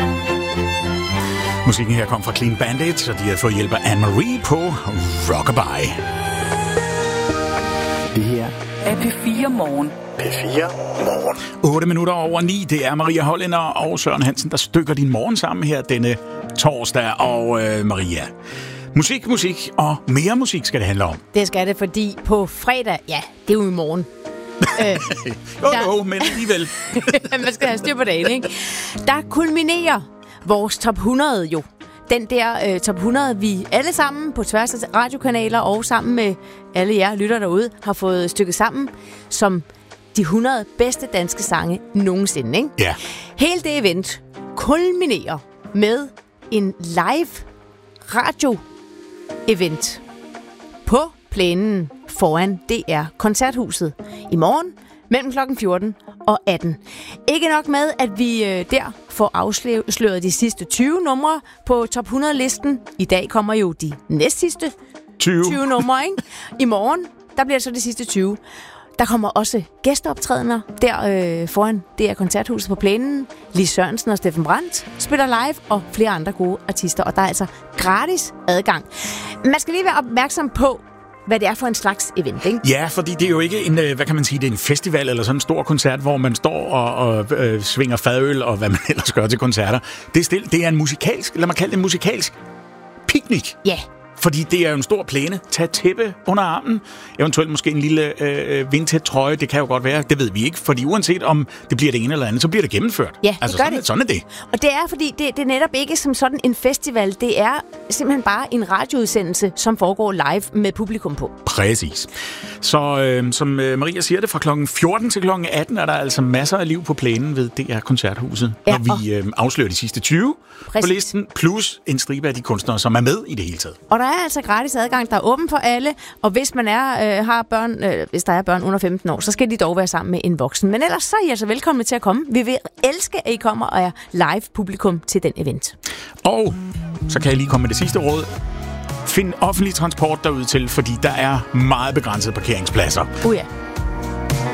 Musikken her kom fra Clean Bandit, og de har fået hjælp af Anne-Marie på Rockabye. Det her er P4 Morgen. P4 Morgen. 8 minutter over 9. Det er Maria Hollænder og Søren Hansen, der stykker din morgen sammen her denne torsdag. Og Maria, musik og mere musik skal det handle om. Det skal det, fordi på fredag, ja, det er jo i morgen. Jo, men alligevel. Man skal have styr på dagen, ikke? Der kulminerer vores top 100 jo. Den der top 100, vi alle sammen på tværs af radiokanaler og sammen med alle jer lytter derude, har fået stykket sammen som de 100 bedste danske sange nogensinde, ikke? Ja. Hele det event kulminerer med en live radio-event på plænen foran DR Koncerthuset i morgen mellem klokken 14 og 18. Ikke nok med, at vi der får afsløret de sidste 20 numre på top 100-listen. I dag kommer jo de næstsidste 20 numre, ikke? I morgen, der bliver det så de sidste 20. Der kommer også gæsteoptrædener der foran DR Koncerthuset på plænen. Lis Sørensen og Steffen Brandt spiller live, og flere andre gode artister. Og der er altså gratis adgang. Man skal lige være opmærksom på, hvad det er for en slags event, ikke? Ja, fordi det er jo ikke en, hvad kan man sige, det er en festival eller sådan en stor koncert, hvor man står og svinger fadøl og hvad man ellers gør til koncerter. Det er en musikalsk, lad mig kalde det en musikalsk picnic. Ja. Fordi det er jo en stor plæne. Tag tæppe under armen. Eventuelt måske en lille vindtæt trøje. Det kan jo godt være. Det ved vi ikke. Fordi uanset om det bliver det ene eller andet, så bliver det gennemført. Ja, altså, det gør det. Sådan er det. Og det er, fordi det er netop ikke som sådan en festival. Det er simpelthen bare en radioudsendelse, som foregår live med publikum på. Præcis. Så som Maria siger det, fra klokken 14 til klokken 18 er der altså masser af liv på plænen ved DR Koncerthuset, ja, når vi afslører de sidste 20 på listen, plus en stribe af de kunstnere, som er med i det hele taget. Og der er altså gratis adgang, der er åben for alle, og hvis man har børn, hvis der er børn under 15 år, så skal de dog være sammen med en voksen. Men ellers så er I altså velkomne til at komme. Vi vil elske, at I kommer og er live publikum til den event. Og så kan jeg lige komme med det sidste råd. Find offentlig transport derude til, fordi der er meget begrænsede parkeringspladser. Ja.